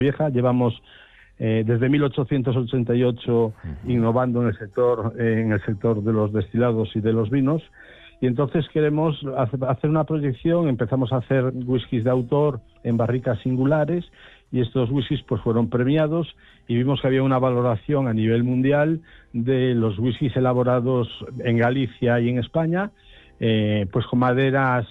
Vieja. Llevamos desde 1888 innovando en el sector de los destilados y de los vinos, y entonces queremos hacer una proyección. Empezamos a hacer whiskies de autor en barricas singulares, y estos whiskies pues fueron premiados, y vimos que había una valoración a nivel mundial de los whiskies elaborados en Galicia y en España, pues con maderas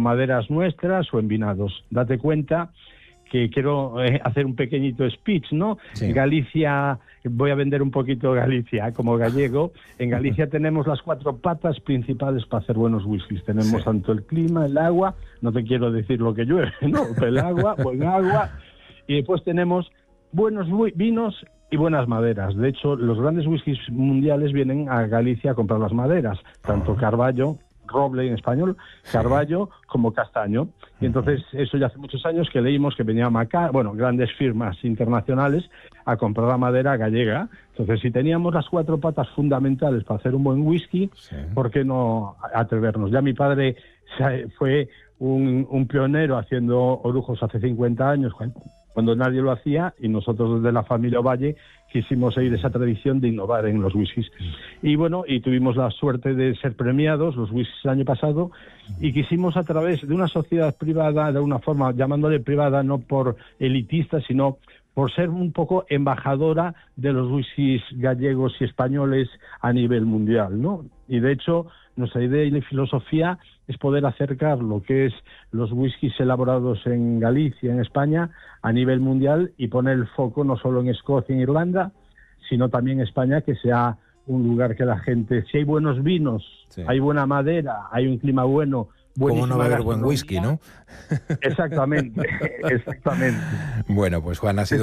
nuestras o en vinados. Date cuenta que quiero hacer un pequeñito speech, ¿no? Sí. Galicia, voy a vender un poquito Galicia como gallego. En Galicia tenemos las 4 patas principales para hacer buenos whiskies. Tenemos tanto el clima, el agua, no te quiero decir lo que llueve, ¿no? El agua, buen agua, y después tenemos buenos vinos y buenas maderas. De hecho, los grandes whiskies mundiales vienen a Galicia a comprar las maderas, tanto Carballo, roble en español, Carballo como castaño. Y entonces eso ya hace muchos años que leímos que venían grandes firmas internacionales a comprar la madera gallega. Entonces, si teníamos las 4 patas fundamentales para hacer un buen whisky, ¿por qué no atrevernos? Ya mi padre fue un pionero haciendo orujos hace 50 años, cuando nadie lo hacía, y nosotros desde la familia Ovalle quisimos seguir esa tradición de innovar en los whiskies. Y bueno, y tuvimos la suerte de ser premiados los whiskies el año pasado, y quisimos, a través de una sociedad privada, de una forma llamándole privada, no por elitista, sino por ser un poco embajadora de los whiskies gallegos y españoles a nivel mundial, ¿no? Y de hecho, nuestra idea y la filosofía es poder acercar lo que es los whiskies elaborados en Galicia, en España, a nivel mundial, y poner el foco no solo en Escocia e Irlanda, sino también en España, que sea un lugar que la gente, si hay buenos vinos, hay buena madera, hay un clima bueno, ¿cómo no beber buen whisky, no? Exactamente, exactamente. Bueno, pues Juan, ha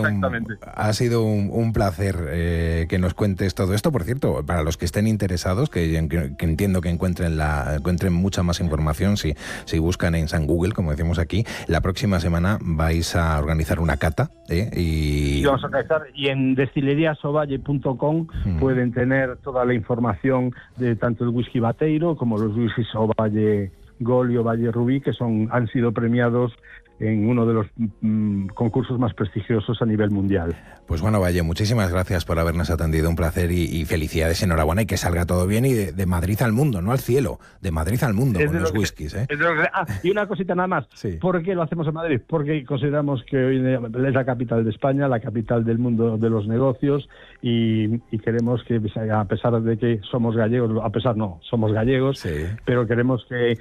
sido un placer que nos cuentes todo esto. Por cierto, para los que estén interesados, que entiendo que encuentren mucha más información si buscan en San Google, como decimos aquí, la próxima semana vais a organizar una cata, y vamos a organizar, y en destileriasovalle.com pueden tener toda la información de tanto el whisky Bateiro como los whiskies Ovalle Gold y Ovalle Rubí, que han sido premiados en uno de los concursos más prestigiosos a nivel mundial. Pues bueno, Ovalle, muchísimas gracias por habernos atendido, un placer, y felicidades, enhorabuena, y que salga todo bien, y de Madrid al mundo, no al cielo, de Madrid al mundo con los whiskies. Y una cosita nada más, ¿por qué lo hacemos en Madrid? Porque consideramos que hoy es la capital de España, la capital del mundo de los negocios, y queremos que, a pesar de que somos gallegos, somos gallegos, pero queremos que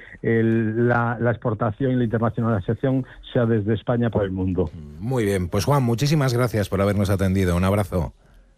la exportación y la internacionalización sea desde España para el mundo. Muy bien, pues Juan, muchísimas gracias por habernos atendido. Un abrazo.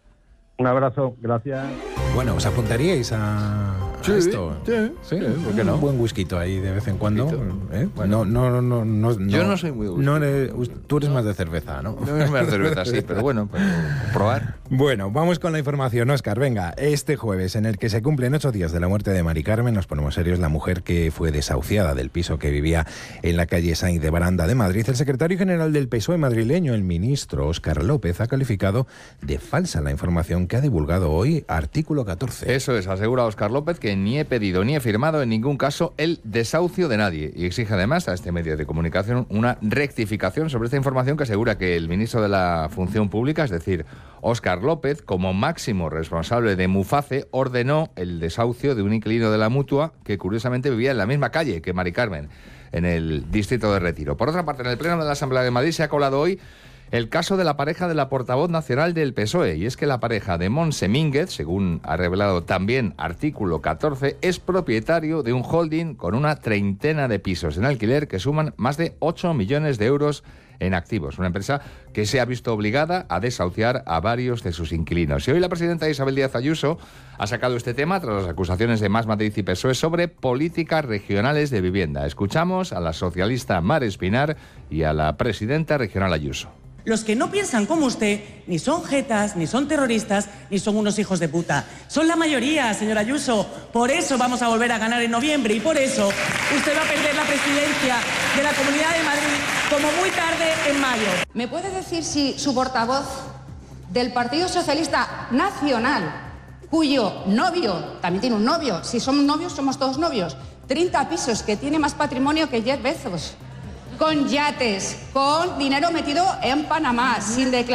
Un abrazo, gracias. Bueno, ¿os apuntaríais a esto? Sí, ¿por qué no? Un buen whisky ahí de vez en cuando. Bueno. No, yo no soy muy whisky. Tú eres más de cerveza, ¿no? Yo eres más de cerveza, sí, pero bueno, probar. Bueno, vamos con la información, Óscar. Venga, este jueves, en el que se cumplen 8 días de la muerte de Mari Carmen, nos ponemos serios. La mujer que fue desahuciada del piso que vivía en la calle Sainz de Baranda de Madrid. El secretario general del PSOE madrileño, el ministro Óscar López, ha calificado de falsa la información que ha divulgado hoy Artículo 14. Eso es, asegura Óscar López que ni he pedido ni he firmado en ningún caso el desahucio de nadie, y exige además a este medio de comunicación una rectificación sobre esta información que asegura que el ministro de la Función Pública, es decir, Óscar López, como máximo responsable de Muface, ordenó el desahucio de un inquilino de la Mutua que curiosamente vivía en la misma calle que Mari Carmen, en el distrito de Retiro. Por otra parte, en el Pleno de la Asamblea de Madrid se ha colado hoy el caso de la pareja de la portavoz nacional del PSOE, y es que la pareja de Montse Mínguez, según ha revelado también Artículo 14, es propietario de un holding con una treintena de pisos en alquiler que suman más de 8 millones de euros en activos. Una empresa que se ha visto obligada a desahuciar a varios de sus inquilinos. Y hoy la presidenta Isabel Díaz Ayuso ha sacado este tema tras las acusaciones de Más Madrid y PSOE sobre políticas regionales de vivienda. Escuchamos a la socialista Mar Espinar y a la presidenta regional Ayuso. Los que no piensan como usted ni son jetas, ni son terroristas, ni son unos hijos de puta. Son la mayoría, señora Ayuso. Por eso vamos a volver a ganar en noviembre, y por eso usted va a perder la presidencia de la Comunidad de Madrid como muy tarde en mayo. ¿Me puede decir si su portavoz del Partido Socialista Nacional, cuyo novio, también tiene un novio, si somos novios somos todos novios, 30 pisos, que tiene más patrimonio que Jeff Bezos, con yates, con dinero metido en Panamá, sin declarar.